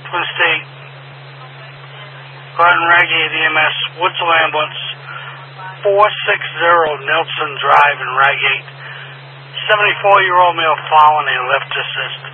Twin State, Garden Ragate EMS, Woodsville Ambulance, 460 Nelson Drive in Ragate. 74-year-old male fallen, a lift assist.